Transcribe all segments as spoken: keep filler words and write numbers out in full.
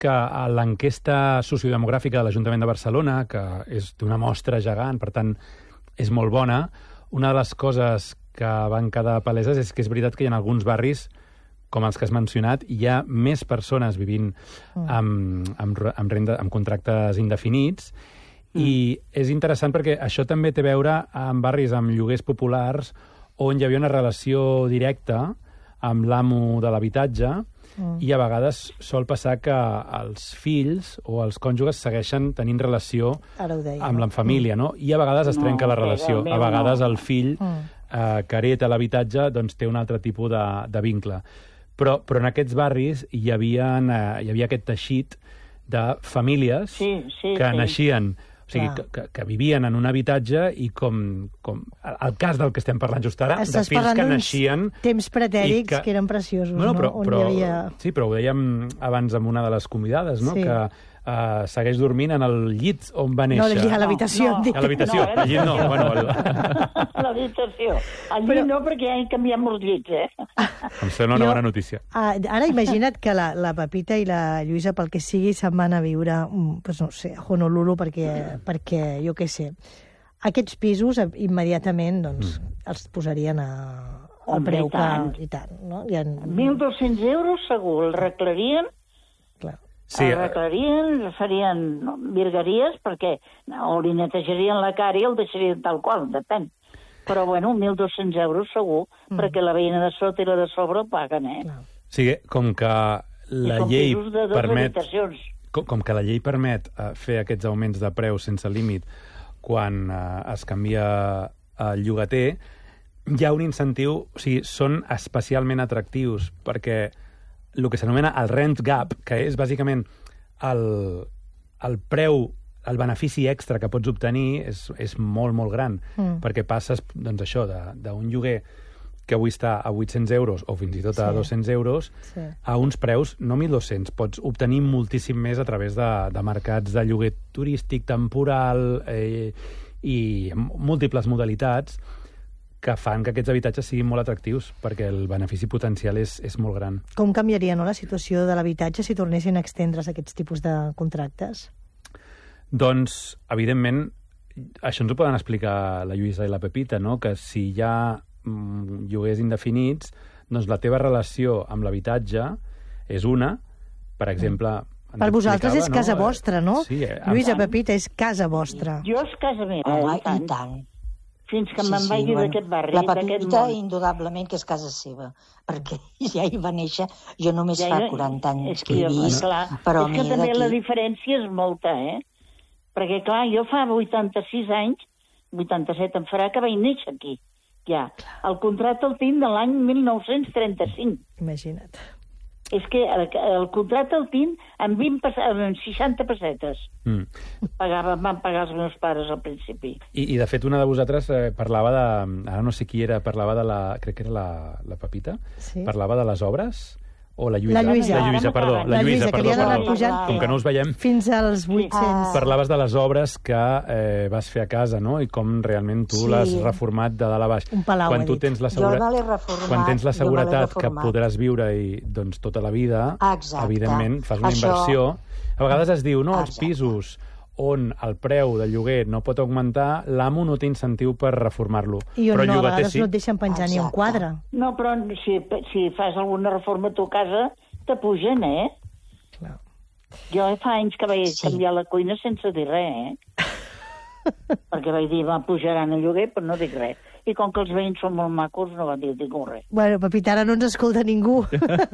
que a l'enquesta sociodemogràfica de l'Ajuntament de Barcelona, que és d'una mostra gegant, per tant, és molt bona, una de les coses que van quedar paleses és que és veritat que hi ha alguns barris, com els que has mencionat, hi ha més persones vivint amb, amb, amb, renda, amb contractes indefinits, mm. i és interessant perquè això també té a veure amb barris amb lloguers populars on hi havia una relació directa amb l'amo de l'habitatge, Mm. i a vegades sol passar que els fills o els cònjuges segueixen tenint relació amb la família, no? I a vegades es trenca no, la relació. A vegades el fill mm. eh, que hereta l'habitatge doncs, té un altre tipus de, de vincle. Però, però en aquests barris hi havia, eh, hi havia aquest teixit de famílies sí, sí, que sí. naixien... O sigui, que, que, que vivien en un habitatge i com, com... El cas del que estem parlant just ara, Estàs de fills que naixien... temps pretèrits que... que eren preciosos, no? no? Però, On però, hi havia... Sí, però ho dèiem abans amb una de les convidades, no? Sí. Que uh, segueix dormint en el llit on va néixer. No, a l'habitació. No, no. A l'habitació, no, al llit no. Bueno, el... A l'habitació. Al llit però... no, perquè ja han canviat molts llits, eh? Em sembla una jo, bona notícia. Uh, ara imagina't que la, la Pepita i la Lluïsa, pel que sigui, se'n van a viure, pues no sé, a Honolulu, perquè, perquè jo què sé, aquests pisos immediatament doncs, mm. els posarien a, al preu que... I tant, no? I en... mil dos-cents euros segur, el arreglarien, clar. Sí, el arreglarien, farien no, virgueries, perquè o li netejarien la cara i el deixarien tal qual, depèn. Però, bueno, mil dos-cents euros segur, mm. perquè la veïna de sota i la de sobre ho paguen, eh? Clar. Sí, com que la llei permet... Com, com que la llei permet uh, fer aquests augments de preus sense límit quan uh, es canvia el llogater, hi ha un incentiu, o sigui, són especialment atractius, perquè el que s'anomena el rent gap, que és bàsicament el, el preu, el benefici extra que pots obtenir és, és molt, molt gran, mm. perquè passes, doncs això, d'un lloguer que avui està a vuit-cents euros o fins i tot a sí. dos-cents euros, sí. a uns preus, no mil dos-cents, pots obtenir moltíssim més a través de, de mercats de lloguer turístic, temporal eh, i múltiples modalitats que fan que aquests habitatges siguin molt atractius perquè el benefici potencial és, és molt gran. Com canviaria no, la situació de l'habitatge si tornessin a extendre's aquests tipus de contractes? Doncs, evidentment, això ens ho poden explicar la Lluïsa i la Pepita, no? Que si hi ha mm, lloguers indefinits, doncs la teva relació amb l'habitatge és una, per exemple... Per vosaltres és casa no? vostra, no? Sí, eh, Lluïsa, Pepita, és casa vostra. Jo és casa meva, oh, i tant. I tant. Fins que sí, me'n vagi sí, d'aquest barri, la d'aquest Pepita, món. indudablement, que és casa seva, perquè ja hi va néixer, jo només ja, fa quaranta anys que, que he vist, clar, però és que també la diferència és molta, eh? Perquè, clar, jo fa vuitanta-sis anys, vuitanta-set em farà, que vaig néixer aquí, ja. El contracte el tinc de l'any mil nou-cents trenta-cinc. Imagina't. És que el, el contracte el tinc amb, vint, amb seixanta pessetes. Mm. Pagava, van pagar els meus pares al principi. I, i de fet, una de vosaltres eh, parlava de... Ara no sé qui era, parlava de la... Crec que era la, la Pepita. Sí. Parlava de les obres... O la Lluïsa. La Lluïsa. La Lluïsa, perdó. La, la Lluïsa, Lluïsa, perdó, que perdó. Pujant Com que no us veiem... Fins als vuit-cents. Ah. Parlaves de les obres que eh, vas fer a casa, no? I com realment tu sí. l'has reformat de dalt a baix. Un palau, quan tu tens la segura... Jo no l'he reformat. Quan tens la seguretat que podràs viure-hi doncs, tota la vida, exacte. Evidentment, fas una Això... inversió. A vegades es diu, no, els exacte. pisos on el preu del lloguer no pot augmentar, l'amo no té incentiu per reformar-lo. I on però no, a vegades sí. no et deixen penjar Exacte. ni un quadre. No, però si, si fas alguna reforma a tu casa, te pugen, eh? Clar. Jo fa anys que vaig sí. canviar la cuina sense dir res, eh? Perquè vaig dir, va, pujaran el lloguer, però no dic res. I com que els veïns són molt macos, no va dir ningú res. Bueno, Pepita, ara no ens escolta ningú.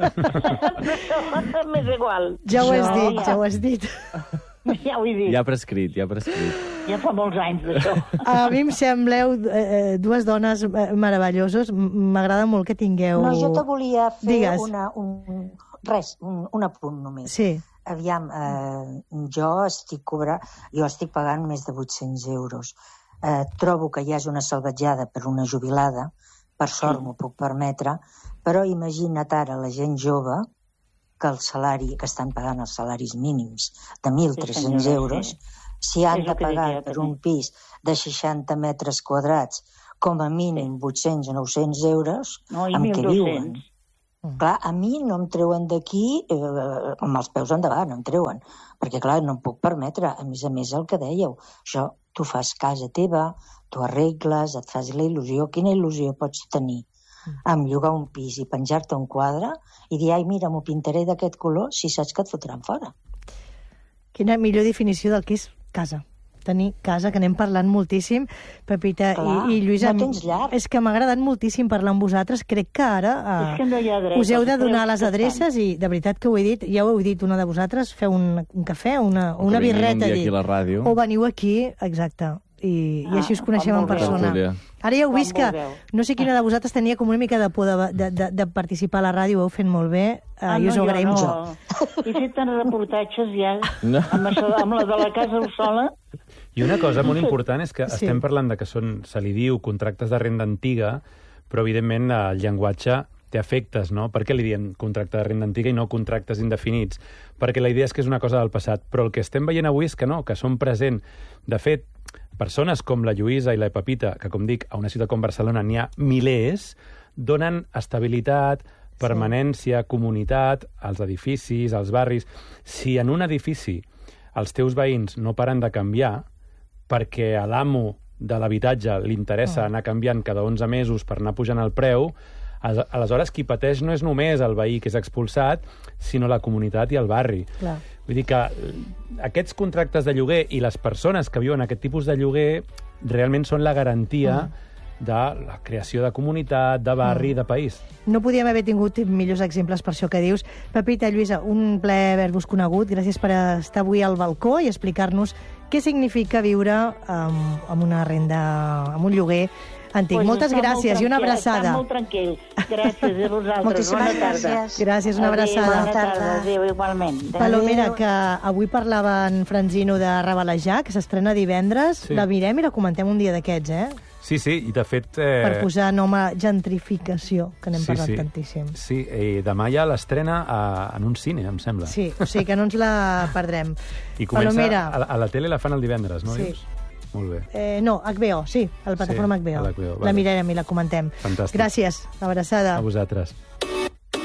M'és igual. Ja ho has no, dit, ja. ja ho has dit. Ja ho he dit. Ja ha prescrit, ja ha prescrit. Ja fa molts anys d'això. A mi em sembleu eh, dues dones meravelloses. M'agrada molt que tingueu... No, jo te volia fer Digues. una, un, res, un, un apunt només. Sí. Aviam, eh, jo estic cobrant, jo estic pagant més de vuit-cents euros. Eh, trobo que ja és una salvatjada per una jubilada, per sort m'ho puc permetre, però imagina't ara la gent jove que el salari, que estan pagant els salaris mínims de mil tres-cents sí, euros, sí. si han de pagar per un pis de seixanta metres quadrats com a mínim vuit-cents o nou-cents euros, no, amb què viuen? Mm. Clar, a mi no em treuen d'aquí eh, amb els peus endavant, no em treuen, perquè clar, no em puc permetre. A més a més, el que dèieu, això tu fas casa teva, tu arregles, et fas la il·lusió. Quina il·lusió pots tenir amb llogar un pis i penjar-te un quadre i dir, ai, mira, m'ho pintaré d'aquest color, si saps que et fotran fora. Quina millor definició del que és casa. Tenir casa, que anem parlant moltíssim, Pepita. Clar, i, i Lluïsa, no tens llar. És que m'ha agradat moltíssim parlar amb vosaltres. Crec que ara eh, És que no hi ha dret, us heu de els donar preus les que adreces estan. i de veritat que ho he dit, ja ho heu dit una de vosaltres, feu un, un cafè, una, O una que vinguin birreta. un dia dit. aquí a la ràdio. O veniu aquí, exacte. I, Ah, i així us coneixem en com vulgueu. persona. Tertúlia. Ara ja heu Com vist que vulgueu. no sé quina de vosaltres tenia com una mica de por de, de, de, de participar a la ràdio, ho heu fet molt bé, uh, Ah, i us no, ho jo agraïm no. molt. He fet tants reportatges ja, No. amb, això, amb la de la casa sola. I una cosa molt important és que Sí. estem parlant de que són, se li diu, contractes de renda antiga, però evidentment el llenguatge té efectes, no? Per què li diem contracte de renda antiga i no contractes indefinits? Perquè la idea és que és una cosa del passat, però el que estem veient avui és que no, que són present. De fet, persones com la Lluïsa i la Pepita, que com dic, a una ciutat com Barcelona n'hi ha milers, donen estabilitat, permanència, comunitat als edificis, als barris. Si en un edifici els teus veïns no paren de canviar, perquè a l'amo de l'habitatge li interessa anar canviant cada onze mesos per anar pujant el preu, aleshores qui pateix no és només el veí que és expulsat, sinó la comunitat i el barri. Clar. Vull dir que aquests contractes de lloguer i les persones que viuen aquest tipus de lloguer realment són la garantia de la creació de comunitat, de barri, de país. No podíem haver tingut millors exemples per això que dius. Pepita, Lluïsa, un plaer haver-vos conegut. Gràcies per estar avui al balcó i explicar-nos què significa viure amb, amb una renda, amb un lloguer antic. Pues Moltes està gràcies molt i una tranquil, abraçada. Està molt tranquil. Gràcies a vosaltres. Moltíssimes Bona tarda. gràcies. Gràcies, una Adéu, abraçada. Bona tarda. Adéu, igualment. Adéu. Palomera, que avui parlava en Franzino de Rebelejar, que s'estrena divendres. Sí. La mirem i la comentem un dia d'aquests, eh? Sí, sí, i de fet... Eh... Per posar nom a gentrificació, que n'hem sí, parlat sí. tantíssim. Sí, i demà ja l'estrena a- en un cine, em sembla. Sí, o sigui que no ens la perdrem. I comença... Palomera. A, la- a la tele la fan el divendres, no Sí. dius? Molt bé. Eh, no, H B O, sí, a la plataforma Sí, H B O. a l'H B O, La vale. mirarem i la comentem. Fantàstic. Gràcies, abraçada. A vosaltres.